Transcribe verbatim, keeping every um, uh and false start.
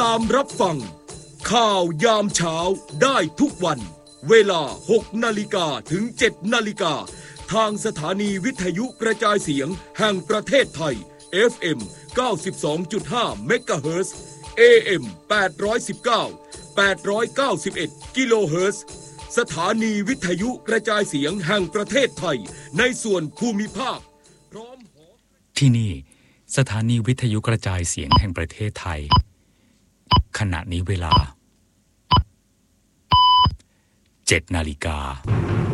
ามรับฟังข่าวยามเช้าได้ทุกวันเวลาหกนาฬิกาถึงเจ็ดนาฬิกาทางสถานีวิทยุกระจายเสียงแห่งประเทศไทย เอฟ เอ็ม เก้าสิบสองจุดห้า เมกะเฮิรตซ์ เอ เอ็ม แปดร้อยสิบเก้า แปดร้อยเก้าสิบเอ็ด กิโลเฮิรตซ์สถานีวิทยุกระจายเสียงแห่งประเทศไทยในส่วนภูมิภาคพร้อมที่นี่สถานีวิทยุกระจายเสียงแห่งประเทศไทยขณะนี้เวลาเจ็ดนาฬิกา